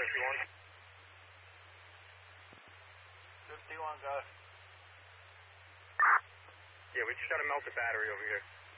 51. 51, go. Yeah, we just got to melt the battery over here.